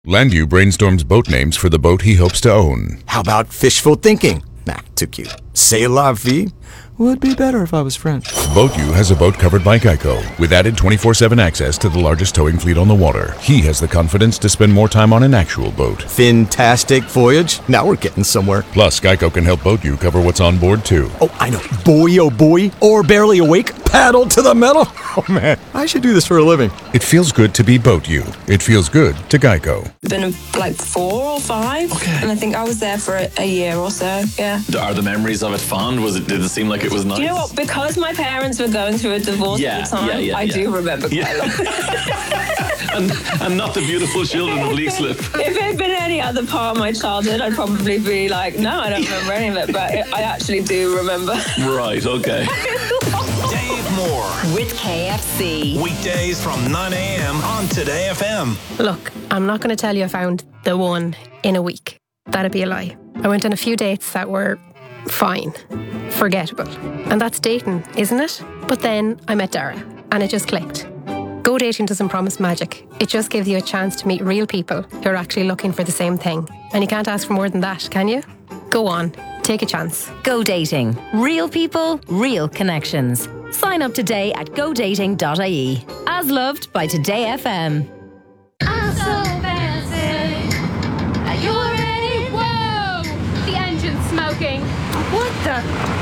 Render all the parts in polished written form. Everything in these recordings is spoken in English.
Landu brainstorms boat names for the boat he hopes to own. How about fishful thinking? Nah, too cute. C'est la vie? Would be better if I was French. BoatU has a boat covered by Geico, with added 24/7 access to the largest towing fleet on the water. He has the confidence to spend more time on an actual boat. Fantastic voyage. Now we're getting somewhere. Plus, Geico can help BoatU cover what's on board, too. Oh, I know. Boy, oh boy. Or barely awake. Paddle to the metal. Oh, man. I should do this for a living. It feels good to be BoatU. It feels good to Geico. Been like 4 or 5. Okay. And I think I was there for a year or so, yeah. Are the memories of it fond? Did it seem like it was nice? Do you know what? Because my parents were going through a divorce at the time, I do remember quite a lot. and not the beautiful children of Leixlip. If it had been any other part of my childhood, I'd probably be like, no, I don't remember any of it, but I actually do remember. Right, okay. Dave Moore with KFC. Weekdays from 9 a.m. on Today FM. Look, I'm not going to tell you I found the one in a week. That'd be a lie. I went on a few dates that were fine, forgettable. And that's dating, isn't it? But then I met Dara and it just clicked. Go Dating doesn't promise magic. It just gives you a chance to meet real people who are actually looking for the same thing. And you can't ask for more than that, can you? Go on, take a chance. Go Dating. Real people, real connections. Sign up today at godating.ie. As loved by Today FM. I'm so fancy. Are you ready? Whoa! The engine's smoking. What the?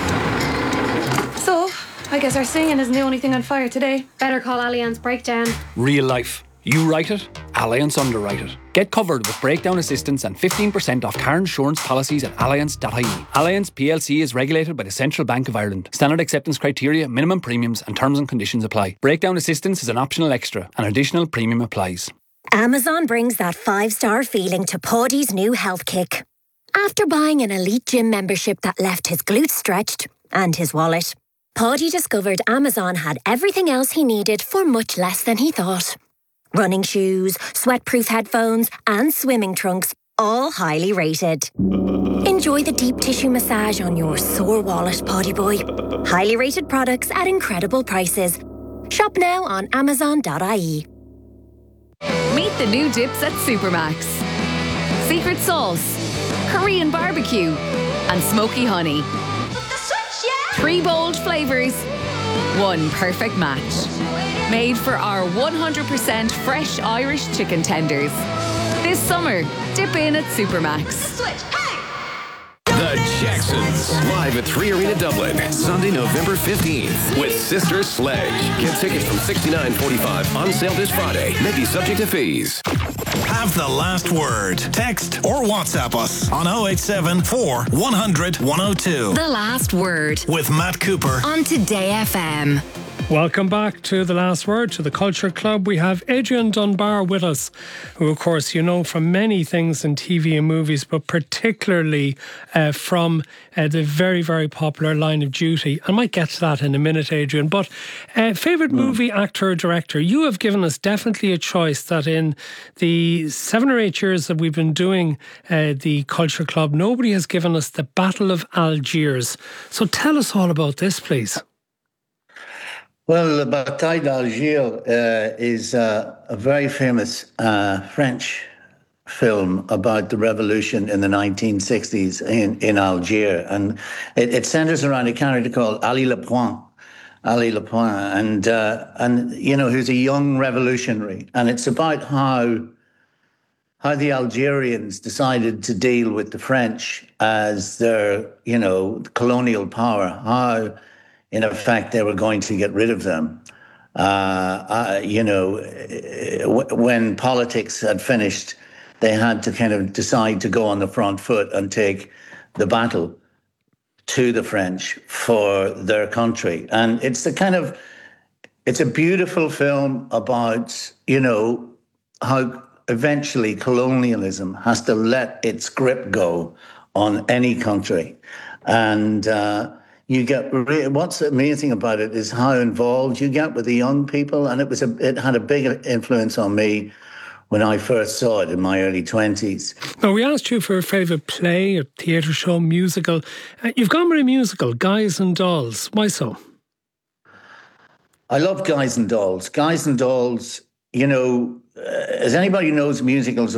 So, I guess our singing isn't the only thing on fire today. Better call Allianz Breakdown. Real life. You write it, Allianz underwrite it. Get covered with breakdown assistance and 15% off car insurance policies at allianz.ie. Allianz PLC is regulated by the Central Bank of Ireland. Standard acceptance criteria, minimum premiums and terms and conditions apply. Breakdown assistance is an optional extra. An additional premium applies. Amazon brings that 5-star feeling to Paddy's new health kick. After buying an elite gym membership that left his glutes stretched and his wallet, Paddy discovered Amazon had everything else he needed for much less than he thought. Running shoes, sweatproof headphones and swimming trunks, all highly rated. Enjoy the deep tissue massage on your sore wallet, Paddy boy. Highly rated products at incredible prices. Shop now on amazon.ie. Meet the new dips at Supermax. Secret sauce, Korean barbecue, and smoky honey. 3 bold flavours, 1 perfect match. Made for our 100% fresh Irish chicken tenders. This summer, dip in at Supermax. The Jacksons, live at 3 Arena Dublin, Sunday, November 15th, with Sister Sledge. Get tickets from $69.45, on sale this Friday. May be subject to fees. Have the last word. Text or WhatsApp us on 087 4 100 102. The last word. With Matt Cooper on Today FM. Welcome back to The Last Word, to the Culture Club. We have Adrian Dunbar with us, who, of course, you know from many things in TV and movies, but particularly from the very, very popular Line of Duty. I might get to that in a minute, Adrian. But favourite movie, actor, or director? You have given us definitely a choice that in the 7 or 8 years that we've been doing the Culture Club, nobody has given us the Battle of Algiers. So tell us all about this, please. Well, the Bataille d'Alger is a very famous French film about the revolution in the 1960s in Algiers. And it centers around a character called Ali Lapointe. And you know, who's a young revolutionary. And it's about how the Algerians decided to deal with the French as their, you know, colonial power, how in effect, they were going to get rid of them. You know, when politics had finished, they had to kind of decide to go on the front foot and take the battle to the French for their country. And it's a beautiful film about, you know, how eventually colonialism has to let its grip go on any country. And you get what's amazing about it is how involved you get with the young people, and it had a big influence on me when I first saw it in my early 20s. Now, we asked you for a favourite play, a theatre show, musical. You've gone with a musical, Guys and Dolls. Why so? I love Guys and Dolls. Guys and Dolls, you know, as anybody knows musicals